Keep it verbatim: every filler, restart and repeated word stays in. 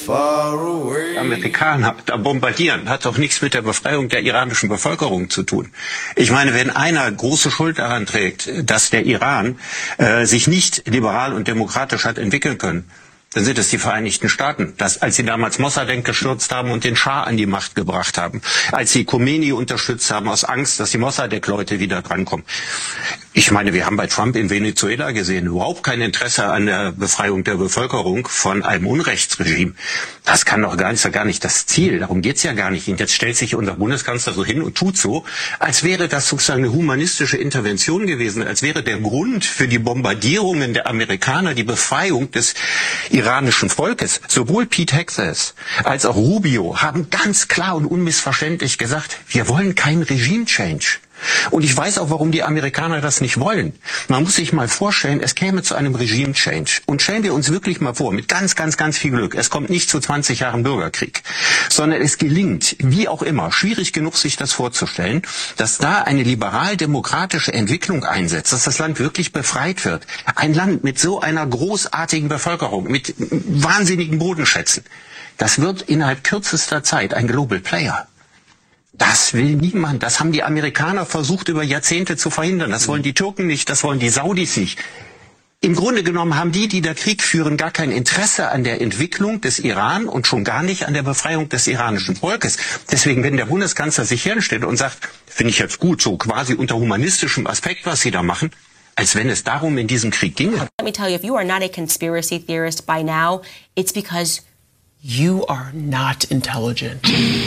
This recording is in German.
Amerikaner da bombardieren, hat doch nichts mit der Befreiung der iranischen Bevölkerung zu tun. Ich meine, wenn einer große Schuld daran trägt, dass der Iran äh, sich nicht liberal und demokratisch hat entwickeln können, dann sind es die Vereinigten Staaten, dass, als sie damals Mossadegh gestürzt haben und den Schah an die Macht gebracht haben, als sie Khomeini unterstützt haben aus Angst, dass die Mossadegh-Leute wieder drankommen. Ich meine, wir haben bei Trump in Venezuela gesehen, überhaupt kein Interesse an der Befreiung der Bevölkerung von einem Unrechtsregime. Das kann doch gar nicht, gar nicht das Ziel. Darum geht's ja gar nicht. Und jetzt stellt sich unser Bundeskanzler so hin und tut so, als wäre das sozusagen eine humanistische Intervention gewesen, als wäre der Grund für die Bombardierungen der Amerikaner die Befreiung des iranischen Volkes. Sowohl Pete Hegseth als auch Rubio haben ganz klar und unmissverständlich gesagt, wir wollen keinen Regime-Change. Und ich weiß auch, warum die Amerikaner das nicht wollen. Man muss sich mal vorstellen, es käme zu einem Regime-Change. Und stellen wir uns wirklich mal vor, mit ganz, ganz, ganz viel Glück, es kommt nicht zu zwanzig Jahren Bürgerkrieg, sondern es gelingt, wie auch immer, schwierig genug sich das vorzustellen, dass da eine liberal-demokratische Entwicklung einsetzt, dass das Land wirklich befreit wird. Ein Land mit so einer großartigen Bevölkerung, mit wahnsinnigen Bodenschätzen. Das wird innerhalb kürzester Zeit ein Global Player. Das will niemand. Das haben die Amerikaner versucht, über Jahrzehnte zu verhindern. Das wollen die Türken nicht, das wollen die Saudis nicht. Im Grunde genommen haben die, die da Krieg führen, gar kein Interesse an der Entwicklung des Iran und schon gar nicht an der Befreiung des iranischen Volkes. Deswegen, wenn der Bundeskanzler sich hinstellt und sagt, finde ich jetzt gut, so quasi unter humanistischem Aspekt, was sie da machen, als wenn es darum in diesem Krieg ginge. Let me tell you, if you are not a conspiracy theorist by now, it's because you are not intelligent.